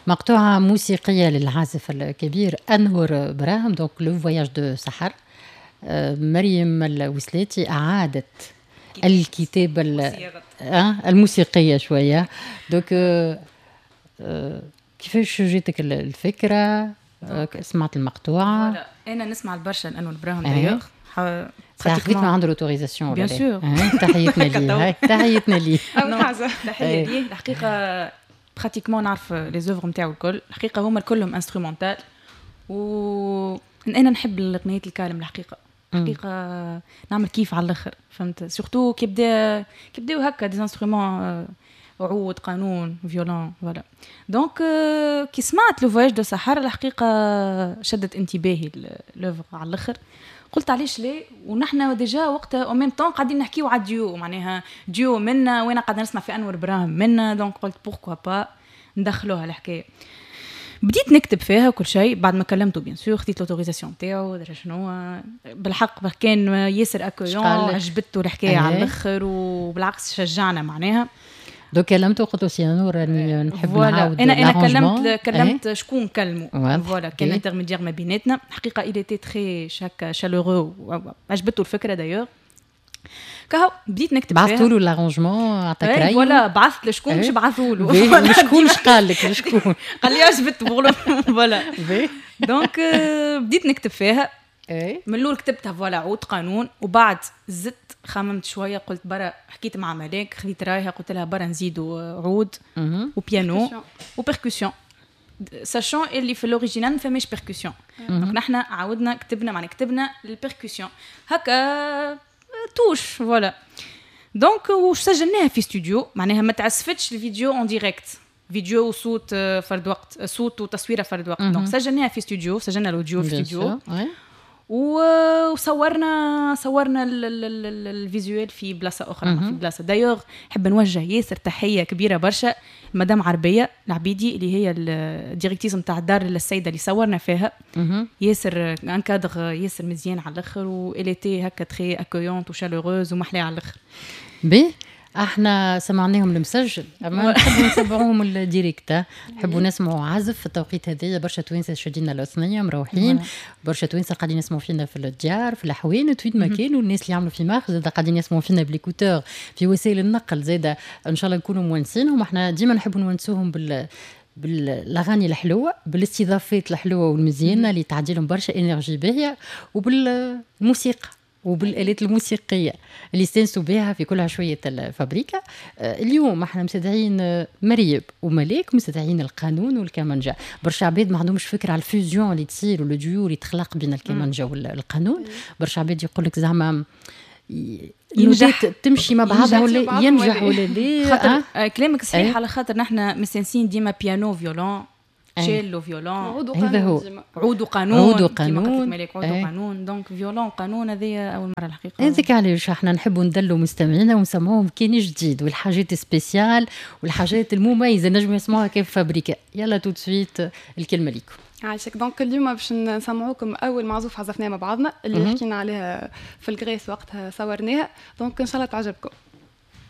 مقطوعة موسيقية للعازف الكبير أنور براهم، دونك لو فواياج دو سحر. مريم الوسلاتي أعادت الكتابة الموسيقية شوية. دونك كيفاش جاتك الفكرة؟ سمعت المقطوعة؟ أنا نسمع برشا أنور براهم دايوغ. خذيت من عنده لوتوريزاسيون بيان سور. تحيتنا ليه، تحيتنا ليه. تحية ليه. الحقيقة براتيكمون نعرف لي زوفر نتاعو الكل، الحقيقة هما كلهم انسترومونتال، و أنا نحب الغنيات الكالم الحقيقة. الحقيقة نعمل كيف على الآخر، فهمت؟ سورتو كيبداو هكا دي انسترومون، عود، قانون، فيولون، فوالا. دونك كي سمعت لو فواياج دو سحر الحقيقة شدت انتباهي لوفر على الآخر. قلت علاش ليه، ونحن ديجا وقتها او ميم طون قاعدين نحكيو على ديو، معناها ديو منا وانا قاعده نسمع في انور براهم منا، دونك قلت بوركوا با ندخلوها الحكايه. بديت نكتب فيها كل شيء بعد ما كلمته بيان سور، خديت لوتوريزاسيون تاعو درا شنو. بالحق كان ياسر اكويون، عجبته الحكايه على الاخر، وبالعكس شجعنا معناها. دوك كلمته قلت له سي نور راني نحب نعاود. انا كلمت شكون كلمه، فوالا كان انترميديير ما بيناتنا. حقيقه il était très chaleureux، عجبته الفكره دايوغ. كهو بديت نكتب فيها، بعثت له لارونجمون، عطاك راي؟ فوالا بعثت لشكون باش بعثوا له. شكون قال لك شكون؟ قال لي عجبته بقول فوالا. دونك بديت نكتب فيها. من الاول كتبتها فوالا عود قانون، وبعد زدت خممت شويه، قلت برا حكيت مع ملاك، خذيت رايها قلت لها برا نزيدوا عود وبيانو وبركوسيون، ساشون اللي في الاوريجينال ما فماش بركوسيون. دونك نحنا عاودنا كتبنا البركوسيون هكا توش فوالا. دونك وسجلناها في استوديو، معناها ما تعسفتش الفيديو اون ديريكت، فيديو وصوت فرد وقت، صوت وتصويره فرد وقت. دونك سجلناها في استوديو، سجلنا الاوديو في استوديو، وصورنا الفيزيوال في بلاصه اخرى، في بلاصه دايوغ. حب نوجه ياسر تحيه كبيره برشا مدام عربيه العبيدي اللي هي الديريكتيس نتاع الدار السيده اللي صورنا فيها. ياسر ان كادر ياسر مزيان على الاخر، واليتي هكا تري اكويونت وشالوروز ومحليه على الاخر. بي احنا سمعناهم المسجل، اما نحبوا نسمعوهم الديريكت، نحبوا نسمعوا عزف في التوقيت هذايا. برشا توانسه شادين الاثنيه مروحين، برشا توانسه قاعدين يسمعوا فينا في الديار في الحوين تويد مكان، والناس اللي يعملوا في مارش زاد قاعدين يسمعوا فينا بليكوتور في وسائل النقل زاده. ان شاء الله نكونوا مونسينهم. احنا ديما نحبوا نونسوهم بالاغاني الحلوه، بالاستضافات الحلوه والمزيانه اللي تعديلهم برشا انرجي باهيه، وبالموسيقى وبالآلات الموسيقية اللي استنسوا بها في كل عشوية الفابريكا. اليوم احنا مستدعين مريم وملاك، مستدعين القانون والكمانجا. برشا عباد ما عندهمش فكرة على الفيوزيون اللي تصير والديو اللي تخلق بين الكمانجا والقانون. برشا عباد يقول لك زعما ينجح تمشي مع بعضها ولا ينجح ولا لا. كلامك صحيح، على خاطر نحنا مستنسين ديما بيانو فيولون تشيلو فيولون، هذا هو عود وقانون ملك عود وقانون. دونك فيولون وقانون هذه اول مره الحقيقه. هذيك علاش احنا نحبوا ندلوا مستمعينا ونسمعوهم كاين جديد، والحاجات سبيسيال والحاجات المميزه نجموا يسمعوها كيف فابريكا. يلا تو سويت الكلمه ليكم. عايشك. دونك اليوم باش نسمعوكم اول معزوف عزفناه مع بعضنا اللي حكينا عليها في الجريس وقتها صورناها، دونك ان شاء الله تعجبكم.